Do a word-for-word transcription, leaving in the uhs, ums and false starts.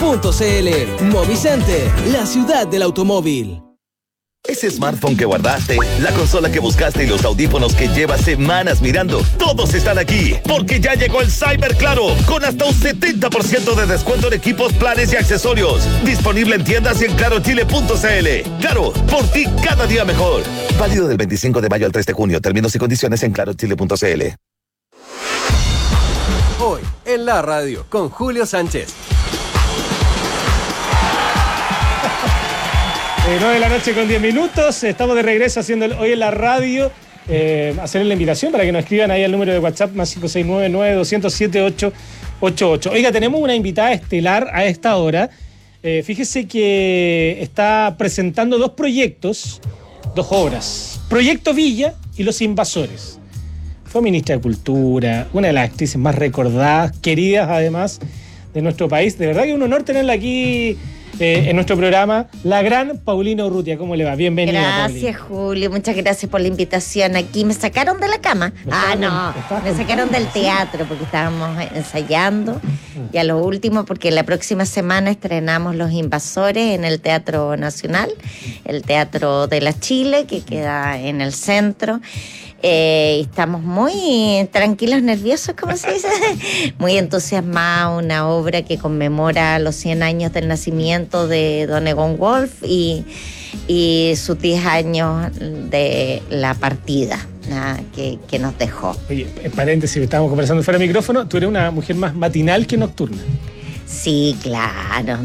punto c l. Movicenter, la ciudad del automóvil. Ese smartphone que guardaste, la consola que buscaste y los audífonos que llevas semanas mirando, todos están aquí, porque ya llegó el Cyber Claro, con hasta un setenta por ciento de descuento en equipos, planes y accesorios. Disponible en tiendas y en claro chile punto c l. Claro, por ti cada día mejor. Válido del veinticinco de mayo al tres de junio. Términos y condiciones en claro chile punto c l. Hoy, en la radio, con Julio Sánchez. Eh, nueve de la noche con diez minutos, estamos de regreso haciendo el, hoy en la radio, eh, hacerles la invitación para que nos escriban ahí al número de WhatsApp más cinco seis nueve, nueve dos cero siete, ocho ocho ocho. Oiga, tenemos una invitada estelar a esta hora, eh, fíjese que está presentando dos proyectos, dos obras, Proyecto Villa y Los Invasores. Fue ministra de Cultura, una de las actrices más recordadas, queridas además de nuestro país. De verdad que es un honor tenerla aquí eh, en nuestro programa, la gran Paulina Urrutia. ¿Cómo le va? Bienvenida. Gracias, Paulina. Julio, muchas gracias por la invitación aquí. Me sacaron de la cama. Ah, no, me sacaron del teatro porque estábamos ensayando. Y a lo último, porque la próxima semana estrenamos Los Invasores en el Teatro Nacional, el Teatro de la Chile, que queda en el centro. Eh, estamos muy tranquilos, nerviosos, ¿cómo se dice? Muy entusiasmados, una obra que conmemora los cien años del nacimiento de Don Egon Wolf y, y sus diez años de la partida, nada, que, que nos dejó. Oye, en paréntesis, estábamos conversando fuera de micrófono, tú eres una mujer más matinal que nocturna. Sí, claro.